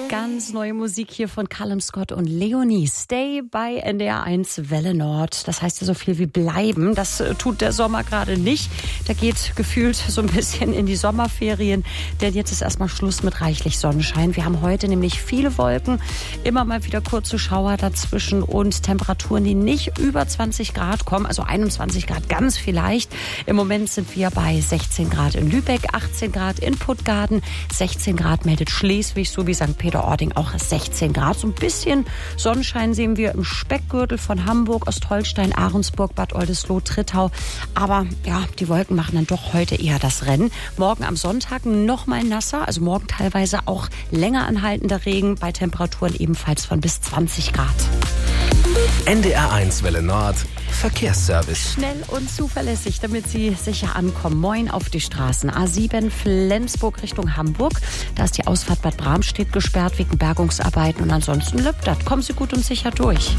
Ganz neue Musik hier von Callum Scott und Leonie. Stay bei NDR 1 Welle Nord. Das heißt ja so viel wie bleiben. Das tut der Sommer gerade nicht. Der geht gefühlt so ein bisschen in die Sommerferien. Denn jetzt ist erstmal Schluss mit reichlich Sonnenschein. Wir haben heute nämlich viele Wolken. Immer mal wieder kurze Schauer dazwischen und Temperaturen, die nicht über 20 Grad kommen. Also 21 Grad ganz vielleicht. Im Moment sind wir bei 16 Grad in Lübeck, 18 Grad in Puttgarden, 16 Grad meldet Schleswig sowie St. Peter-Ording auch 16 Grad. So ein bisschen Sonnenschein sehen wir im Speckgürtel von Hamburg, Ostholstein, Ahrensburg, Bad Oldesloe, Trittau. Aber ja, die Wolken machen dann doch heute eher das Rennen. Morgen am Sonntag noch mal nasser, also morgen teilweise auch länger anhaltender Regen bei Temperaturen ebenfalls von bis 20 Grad. NDR 1 Welle Nord Verkehrsservice. Schnell und zuverlässig, damit Sie sicher ankommen. Moin auf die Straßen. A7 Flensburg Richtung Hamburg. Da ist die Ausfahrt Bad Bramstedt gesperrt wegen Bergungsarbeiten. Und ansonsten Lübstadt. Kommen Sie gut und sicher durch.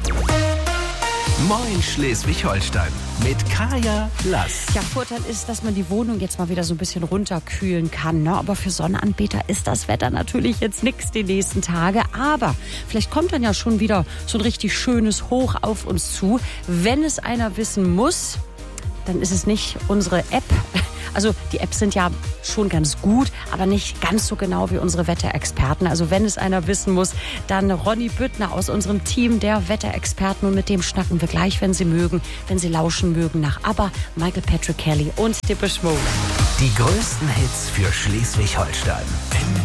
Moin Schleswig-Holstein mit Kaya Lass. Ja, Vorteil ist, dass man die Wohnung jetzt mal wieder so ein bisschen runterkühlen kann. Ne? Aber für Sonnenanbeter ist das Wetter natürlich jetzt nichts die nächsten Tage. Aber vielleicht kommt dann ja schon wieder so ein richtig schönes Hoch auf uns zu. Wenn es einer wissen muss, dann ist es nicht unsere App. Also die Apps sind ja schon ganz gut, aber nicht ganz so genau wie unsere Wetterexperten. Also wenn es einer wissen muss, dann Ronny Büttner aus unserem Team der Wetterexperten. Und mit dem schnacken wir gleich, wenn Sie mögen, wenn Sie lauschen mögen, nach ABBA, Michael Patrick Kelly und Depeche Mode. Die größten Hits für Schleswig-Holstein.